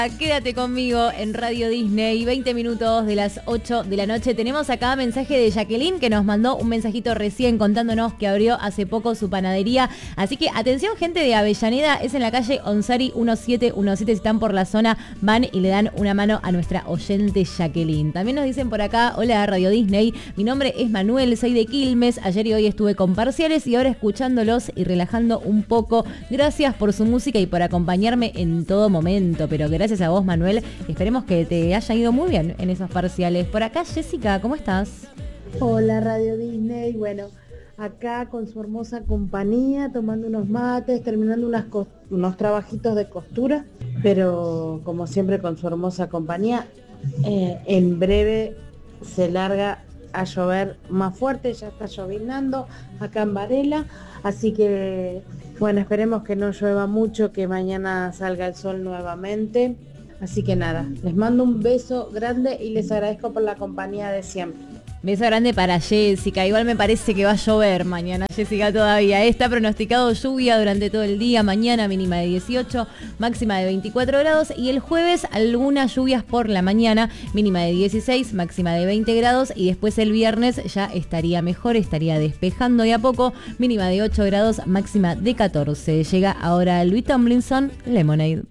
Quédate conmigo en Radio Disney, 20 minutos de las 8 de la noche. Tenemos acá mensaje de Jacqueline que nos mandó un mensajito recién contándonos que abrió hace poco su panadería. Así que atención gente de Avellaneda, es en la calle Onsari 1717. Si están por la zona, van y le dan una mano a nuestra oyente Jacqueline. También nos dicen por acá, hola Radio Disney, mi nombre es Manuel, soy de Quilmes. Ayer y hoy estuve con parciales y ahora escuchándolos y relajando un poco. Gracias por su música y por acompañarme en todo momento, pero gracias a vos, Manuel. Esperemos que te haya ido muy bien en esos parciales. Por acá, Jessica, ¿cómo estás? Hola Radio Disney, bueno, acá con su hermosa compañía, tomando unos mates, terminando unos trabajitos de costura, pero como siempre con su hermosa compañía. En breve se larga a llover más fuerte, ya está llovinando acá en Varela, así que bueno, esperemos que no llueva mucho, que mañana salga el sol nuevamente. Así que nada, les mando un beso grande y les agradezco por la compañía de siempre. Beso grande para Jessica. Igual me parece que va a llover mañana, Jessica, todavía. Está pronosticado lluvia durante todo el día. Mañana mínima de 18, máxima de 24 grados. Y el jueves algunas lluvias por la mañana, mínima de 16, máxima de 20 grados. Y después el viernes ya estaría mejor, estaría despejando de a poco. Mínima de 8 grados, máxima de 14. Llega ahora Louis Tomlinson, Lemonade.